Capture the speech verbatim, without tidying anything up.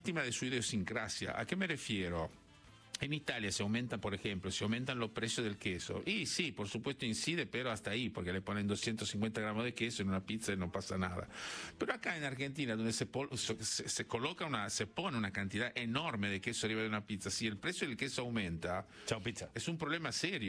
víctima de su idiosincrasia. ¿A qué me refiero? En Italia se aumentan, por ejemplo, se aumentan los precios del queso. Y sí, por supuesto incide, pero hasta ahí, porque le ponen doscientos cincuenta gramos de queso en una pizza y no pasa nada. Pero acá en Argentina, donde se, se, se coloca una, se pone una cantidad enorme de queso arriba de una pizza, si el precio del queso aumenta, chao pizza. Es un problema serio.